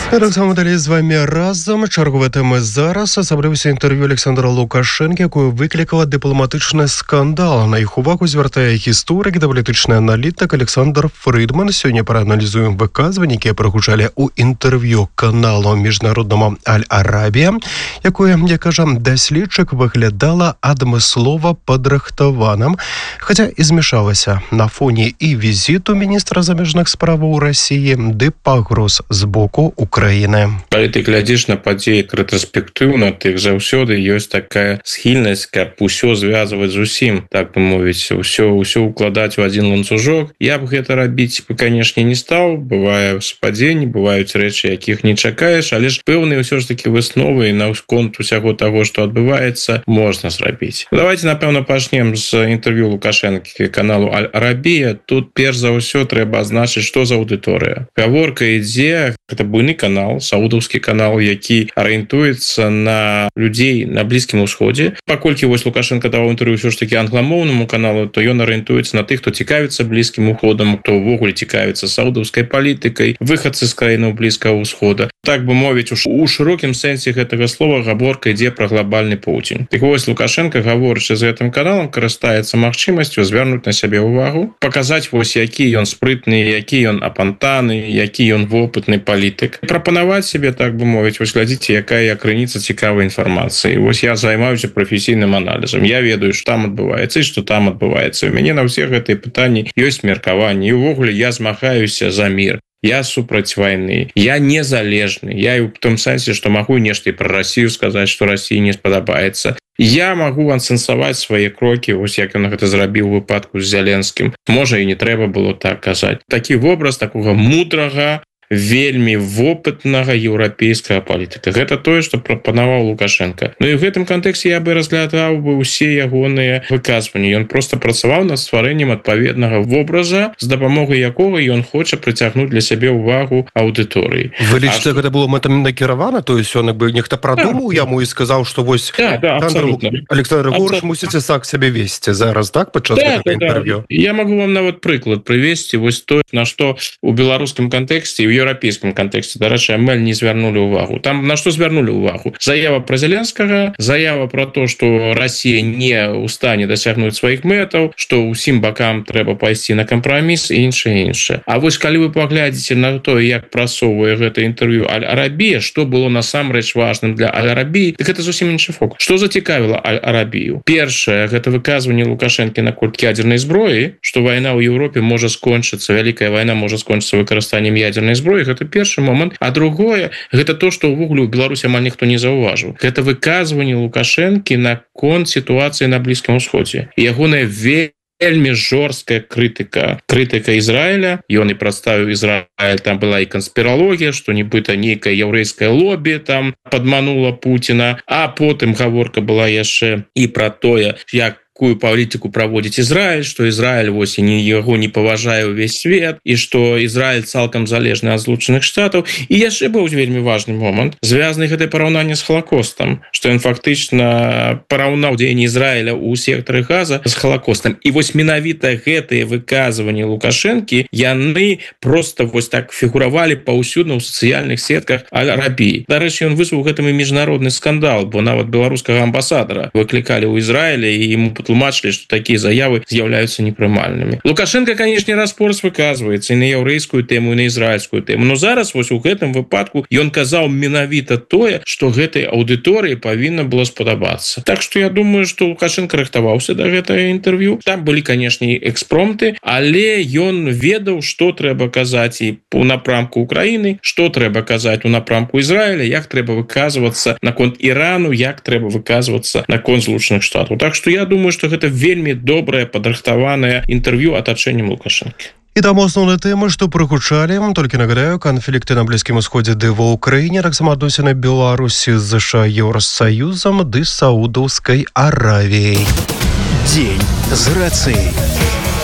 Таксама далей з вами разам. Чарговая тэма зараз. Асаблівасці інтэрв'ю Александра Лукашэнкі, якую выклікала дыпламатычны скандал. На іх увагу звяртае гісторык, дапалітычны аналітык Александр Фрыдман. Сёння прааналізуем выказванні, якія прагучалі ў інтэрв'ю каналу міжнароднаму Аль-Арабія, якое, як кажа даследчык, выглядала адмыслова падрыхтаваным, хаця і змешалася на фоне і візіту міністра замежных справаў Расіі, ды пагроз з боку Украіны. Калі ты глядзіш на падзеі рэтраспектыўна, тых заўсёды ёсць такая схільнасць, каб усё звязваць з усім, так бы мовіць, усё укладаць у адзін ланцужок. Я б гэта рабіць, канешне, не стаў. Бывае супадзенні, бываюць рэчы, якіх не чакаеш, але ж пэўныя ўсё ж такі высновы наконт усяго таго, што адбываецца, можна зрабіць. Давайте, напэўна, пачнем з інтэрв'ю Лукашэнкі каналу Аль-Арабія. Тут перш за ўсё трэба азначыць, што за аўдыторыя. Гаворка ідзе, гэта буйны канал, саудаўскі канал, які арыентуецца на людзей на Блізкім Усходзе. Паколькі вось Лукашенко даваў інтэрв'ю ўсё ж такі англамоўнаму каналу, то ён арыентуецца на тых, хто цікавіцца Блізкім Уходам, хто ўвогуле цікавіцца саудаўскай палітыкай, выхадцы з краінаў Блізкага Усхода. Так бы мовіць, у шырокім сэнсе гэтага слова гаворка ідзе пра глобальны поўдзень. Так вось Лукашенко, гаворачы з гэтым каналам, карыстаецца магчымасцю звярнуць на сябе ўвагу, паказаць вось які ён спрытны, які ён апантаны, які ён вопытны палітык. Прапанаваць себе, так бы мовіць, вось глядзіце, якая крыніца цікавай інфармацыі. Вось я займаюся прафесійным аналізам. Я ведаю, што там адбываецца і што там адбываецца. У мяне на ўсе гэтыя пытанні ёсць меркаванні. І ўвогуле я змагаюся за мір. Я супраць вайны. Я незалежны. Я і ў том сэнсе, што магу нешта і пра Расію сказаць, што Расіі не спадабаецца. Я магу ансэнсаваць свае крокі, вось як ён гэта зрабіў у выпадку з Зяленскім. Можа, і не трэба было так казаць. Такі вобраз такога мудрага, вельмі вопытнага еўрапейскага палітыка. Гэта тое, што прапанаваў Лукашенко. Ну і ў гэтым кантэксце я бы разглядаў бы ўсе ягоныя выказванні. Ён проста працаваў над стварэннем адпаведнага вобраза, з дапамогай якога ён хоча прыцягнуць для сябе ўвагу аўдыторыі. Вы лічыце, гэта было мэтанакіравана? То есть ён бы нехта прадумаў яму і сказаў, што вось Александр Горш мусіце так сябе весці зараз, так, падчас гэтага інтэрв'ю? Я магу вам нават прыклад прывесці, вось то, на што ў беларускім кантэксце і еўрапейскім кантэксце, дарэчы, амаль не звярнулі ўвагу. Там на што звярнулі ўвагу? Заява пра Зеленскага, заява пра то, што Расія не ў стане дасягнуць сваіх мэтаў, што ўсім бакам трэба пайсці на кампраміс і іншае. А вось калі вы паглядзіце на то, як прасоўвае гэта інтэрв'ю Аль-Арабія, што было насамрэч важным для Аль-Арабіі, так гэта зусім іншы фокус. Што зацікавіла Аль-Арабію? Першае, гэта выказванне Лукашэнкі наконт ядзернай зброі, што вайна ў Еўропе можа скончыцца, вялікая вайна можа скончыцца выкарыстаннем ядзернай зброі. Гэта першы момант. А другое, гэта то, што ўвогуле ў Беларусі амаль ніхто не заўважыў. Гэта выказванне Лукашэнкі наконт сітуацыі на Блізкім Усходзе. Ягоная вельмі жорсткая крытыка Ізраіля. Ён і прадставіў Ізраіль, там была і канспіралогія, што нібыта нейкае яўрэйскае лобі там падманула Пуціна, а потым гаворка была яшчэ і пра тое, як якую палітыку праводзіць Ізраіль, што Ізраіль вось і яго не паважае ўвесь свет, і што Ізраіль цалкам залежны ад Злучаных Штатаў. І яшчэ быў вельмі важны момант, звязаны гэтае параўнанне з Халакостам, што ён фактычна параўнаў дзеянні Ізраіля ў сектары Газа з Халакостам. І вось менавіта гэтыя выказванні Лукашэнкі, яны проста вось так фігуравалі паўсюдна ў сацыяльных сетках Аль-Арабіі. Дарэчы, ён вызваў гэтым і міжнародны скандал, бо нават беларускага амбасадара выклікалі ў Ізраілі і ему тлумачылі, што такія заявы з'яўляюцца непрымальнымі. Лукашенко, канешне, распораз выказваецца і на яўрэйскую тэму, і на ізраільскую тэму. Но зараз вось у гэтым выпадку ён казаў менавіта тое, што гэтай аўдыторыі павінна было спадабацца. Так што я думаю, што Лукашенко рыхтаваўся да гэтага інтэрв'ю. Там былі, канешне, экспромты, але ён ведаў, што трэба казаць і у напрамку Украіны, што трэба казаць у напрамку Ізраіля, як трэба выказвацца наконт Ірану, як трэба выказвацца наконт Злучаных Штатаў. Так што я думаю, што гэта вельмі добрае падрыхтаванае інтэрв'ю атачэннем Лукашэнкі. І там основныя тэмы, што прагучалі, толькі нагадаю, канфлікты на Блізкім Усходзе ды ва Ўкраіне, таксама адносіны Беларусі з ЗША, Еўрасаюзам ды Саудаўскай Аравіяй. Дзень з рацыяй.